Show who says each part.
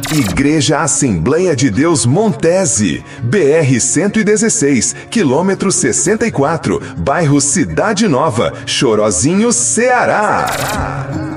Speaker 1: Igreja Assembleia de Deus Montese, BR-116, quilômetro 64, bairro Cidade Nova, Chorozinho, Ceará.